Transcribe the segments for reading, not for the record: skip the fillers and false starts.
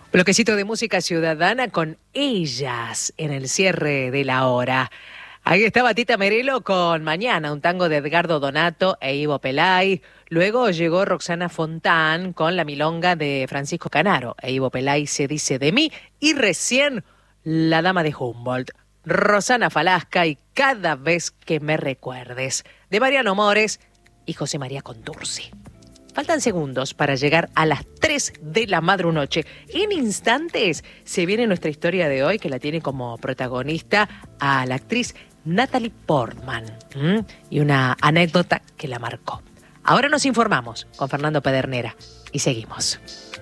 Bloquecito de música ciudadana con Ellas en el cierre de la hora. Ahí estaba Tita Merelo con Mañana, un tango de Edgardo Donato e Ivo Pelay. Luego llegó Roxana Fontán con La Milonga de Francisco Canaro e Ivo Pelay, Se dice de mí. Y recién La Dama de Humboldt, Rosana Falasca y Cada vez que me recuerdes, de Mariano Mores y José María Contursi. Faltan segundos para llegar a las 3 de la madrunoche. En instantes se viene nuestra historia de hoy, que la tiene como protagonista a la actriz Natalie Portman. Y una anécdota que la marcó. Ahora nos informamos con Fernando Pedernera y seguimos.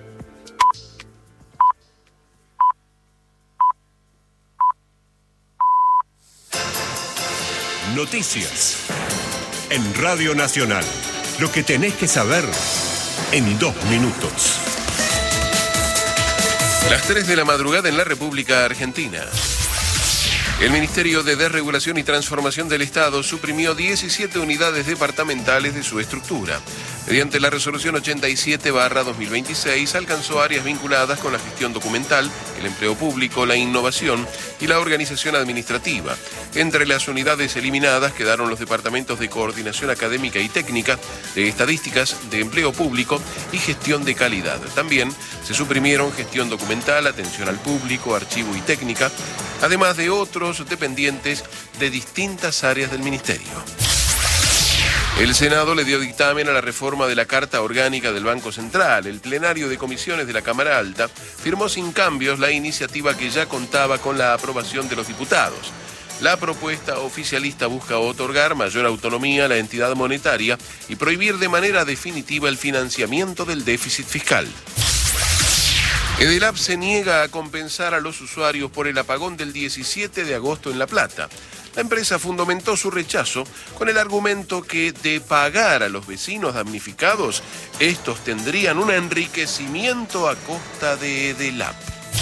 Noticias en Radio Nacional. Lo que tenés que saber en 2 minutos. Las 3 de la madrugada en la República Argentina. El Ministerio de Desregulación y Transformación del Estado suprimió 17 unidades departamentales de su estructura. Mediante la resolución 87/2026 alcanzó áreas vinculadas con la gestión documental, el empleo público, la innovación y la organización administrativa. Entre las unidades eliminadas quedaron los departamentos de coordinación académica y técnica, de estadísticas, de empleo público y gestión de calidad. También se suprimieron gestión documental, atención al público, archivo y técnica, además de otros dependientes de distintas áreas del Ministerio. El Senado le dio dictamen a la reforma de la Carta Orgánica del Banco Central. El plenario de comisiones de la Cámara Alta firmó sin cambios la iniciativa que ya contaba con la aprobación de los diputados. La propuesta oficialista busca otorgar mayor autonomía a la entidad monetaria y prohibir de manera definitiva el financiamiento del déficit fiscal. Edelap se niega a compensar a los usuarios por el apagón del 17 de agosto en La Plata. La empresa fundamentó su rechazo con el argumento que de pagar a los vecinos damnificados, estos tendrían un enriquecimiento a costa de Edelap.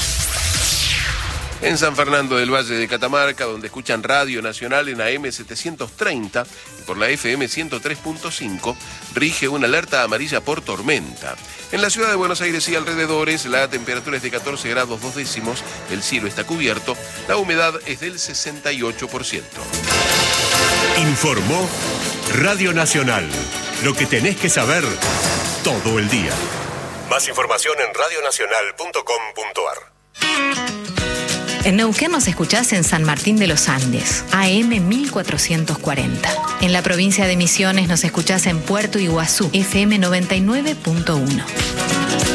En San Fernando del Valle de Catamarca, donde escuchan Radio Nacional en AM 730 y por la FM 103.5, rige una alerta amarilla por tormenta. En la ciudad de Buenos Aires y alrededores, la temperatura es de 14 grados 2 décimos, el cielo está cubierto, la humedad es del 68%. Informó Radio Nacional. Lo que tenés que saber todo el día. Más información en radionacional.com.ar. En Neuquén nos escuchás en San Martín de los Andes, AM 1440. En la provincia de Misiones nos escuchás en Puerto Iguazú, FM 99.1.